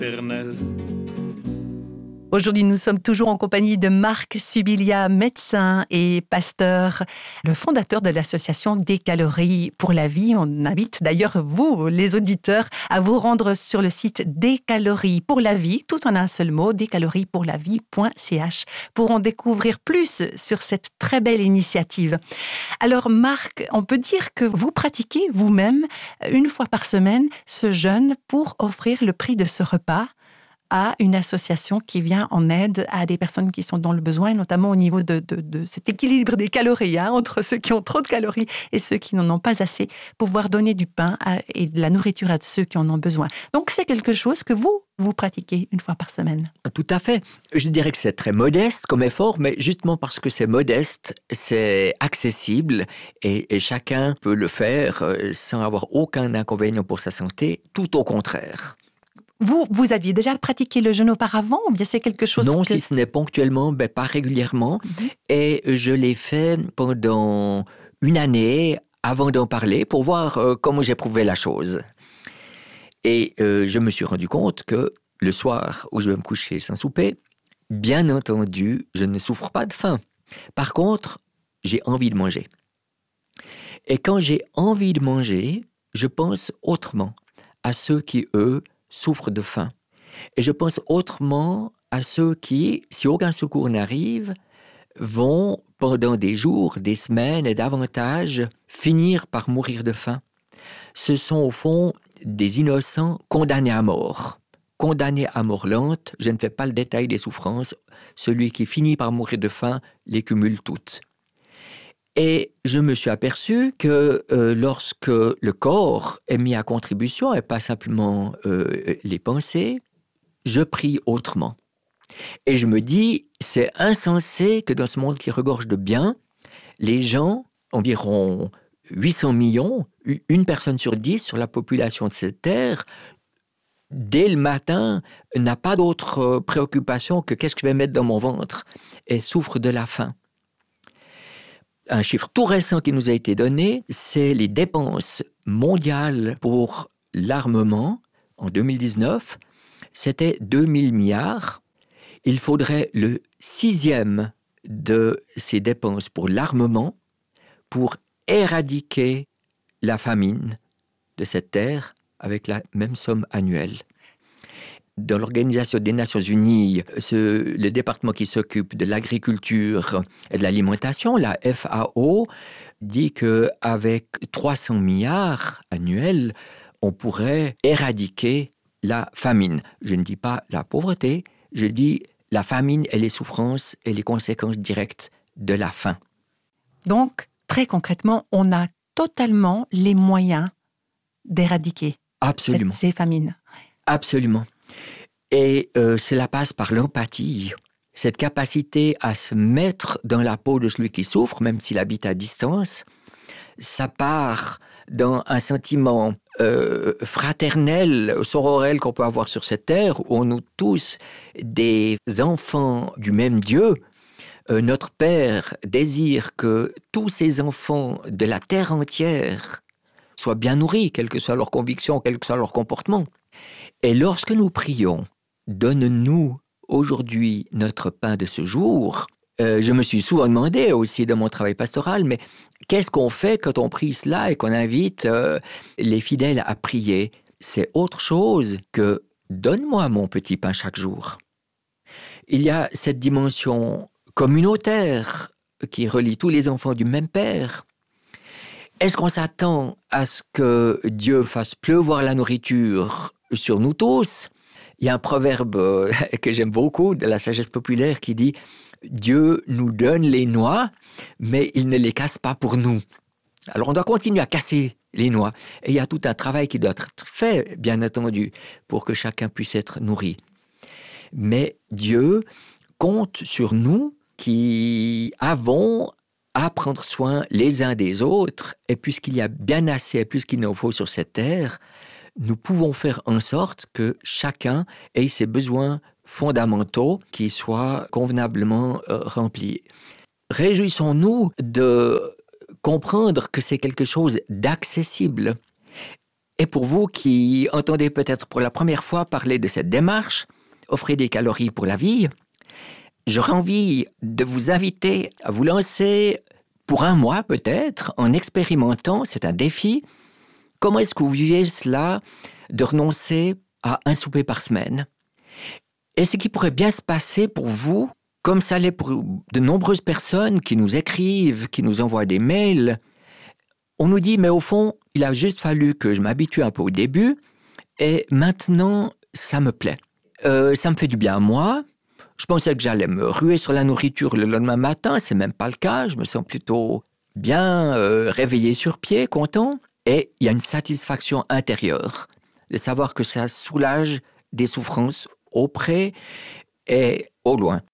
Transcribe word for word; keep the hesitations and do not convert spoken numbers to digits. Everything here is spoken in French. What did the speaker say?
éternel. Aujourd'hui, nous sommes toujours en compagnie de Marc Subilia, médecin et pasteur, le fondateur de l'association Des Calories pour la Vie. On invite d'ailleurs vous, les auditeurs, à vous rendre sur le site Des Calories pour la Vie, tout en un seul mot, des calories pour la vie point c h, pour en découvrir plus sur cette très belle initiative. Alors Marc, on peut dire que vous pratiquez vous-même une fois par semaine ce jeûne pour offrir le prix de ce repas à une association qui vient en aide à des personnes qui sont dans le besoin, notamment au niveau de, de, de cet équilibre des calories, hein, entre ceux qui ont trop de calories et ceux qui n'en ont pas assez, pour pouvoir donner du pain à, et de la nourriture à ceux qui en ont besoin. Donc c'est quelque chose que vous, vous pratiquez une fois par semaine. Tout à fait. Je dirais que c'est très modeste comme effort, mais justement parce que c'est modeste, c'est accessible et, et chacun peut le faire sans avoir aucun inconvénient pour sa santé, tout au contraire. Vous, vous aviez déjà pratiqué le jeûne auparavant ou bien c'est quelque chose Non, que... si ce n'est ponctuellement, ben pas régulièrement. Mm-hmm. Et je l'ai fait pendant une année avant d'en parler pour voir euh, comment j'éprouvais la chose. Et euh, je me suis rendu compte que le soir où je vais me coucher sans souper, bien entendu, je ne souffre pas de faim. Par contre, j'ai envie de manger. Et quand j'ai envie de manger, je pense autrement à ceux qui, eux, souffrent de faim. Et je pense autrement à ceux qui, si aucun secours n'arrive, vont, pendant des jours, des semaines et davantage, finir par mourir de faim. Ce sont au fond des innocents condamnés à mort. Condamnés à mort lente, je ne fais pas le détail des souffrances, celui qui finit par mourir de faim les cumule toutes. Et je me suis aperçu que euh, lorsque le corps est mis à contribution et pas simplement euh, les pensées, je prie autrement. Et je me dis, c'est insensé que dans ce monde qui regorge de biens, les gens, environ huit cents millions, une personne sur dix sur la population de cette terre, dès le matin, n'a pas d'autre préoccupation que qu'est-ce que je vais mettre dans mon ventre et souffre de la faim. Un chiffre tout récent qui nous a été donné, c'est les dépenses mondiales pour l'armement en deux mille dix-neuf. C'était deux mille milliards. Il faudrait le sixième de ces dépenses pour l'armement pour éradiquer la famine de cette terre avec la même somme annuelle. Dans l'Organisation des Nations Unies, ce, le département qui s'occupe de l'agriculture et de l'alimentation, la F A O, dit qu'avec trois cents milliards annuels, on pourrait éradiquer la famine. Je ne dis pas la pauvreté, je dis la famine et les souffrances et les conséquences directes de la faim. Donc, très concrètement, on a totalement les moyens d'éradiquer Absolument. Cette, ces famines. Absolument. Et euh, cela passe par l'empathie, cette capacité à se mettre dans la peau de celui qui souffre, même s'il habite à distance. Ça part dans un sentiment euh, fraternel, sororel qu'on peut avoir sur cette terre, où on est tous des enfants du même Dieu. Euh, notre Père désire que tous ces enfants de la terre entière soient bien nourris, quelles que soient leurs convictions, quel que soit leur comportement. Et lorsque nous prions, donne-nous aujourd'hui notre pain de ce jour, euh, je me suis souvent demandé aussi dans mon travail pastoral, mais qu'est-ce qu'on fait quand on prie cela et qu'on invite euh, les fidèles à prier? C'est autre chose que donne-moi mon petit pain chaque jour. Il y a cette dimension communautaire qui relie tous les enfants du même Père. Est-ce qu'on s'attend à ce que Dieu fasse pleuvoir la nourriture sur nous tous? Il y a un proverbe que j'aime beaucoup de la sagesse populaire qui dit « Dieu nous donne les noix, mais il ne les casse pas pour nous ». Alors on doit continuer à casser les noix. Et il y a tout un travail qui doit être fait, bien entendu, pour que chacun puisse être nourri. Mais Dieu compte sur nous qui avons à prendre soin les uns des autres, et puisqu'il y a bien assez et plus qu'il en faut sur cette terre, nous pouvons faire en sorte que chacun ait ses besoins fondamentaux qui soient convenablement euh, remplis. Réjouissons-nous de comprendre que c'est quelque chose d'accessible Et pour vous qui entendez peut-être pour la première fois parler de cette démarche, offrir des calories pour la vie, j'aurais envie de vous inviter à vous lancer pour un mois peut-être, en expérimentant, c'est un défi, comment est-ce que vous vivez cela de renoncer à un souper par semaine? Et ce qui pourrait bien se passer pour vous, comme ça l'est pour de nombreuses personnes qui nous écrivent, qui nous envoient des mails, on nous dit, mais au fond, il a juste fallu que je m'habitue un peu au début, et maintenant, ça me plaît. Euh, ça me fait du bien à moi. Je pensais que j'allais me ruer sur la nourriture le lendemain matin, c'est même pas le cas. Je me sens plutôt bien euh, réveillé sur pied, content. Et il y a une satisfaction intérieure de savoir que ça soulage des souffrances auprès et au loin.